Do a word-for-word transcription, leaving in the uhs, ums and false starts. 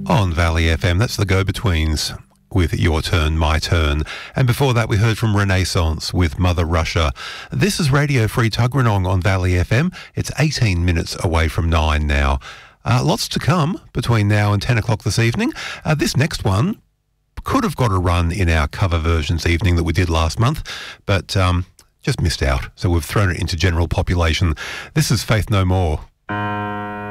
On Valley F M. That's the Go-Betweens with Your Turn, My Turn. And before that, we heard from Renaissance with Mother Russia. This is Radio Free Tuggeranong on Valley F M. It's eighteen minutes away from nine now. Uh, lots to come between now and ten o'clock this evening. Uh, this next one could have got a run in our cover versions evening that we did last month, but um, just missed out. So we've thrown it into general population. This is Faith No More.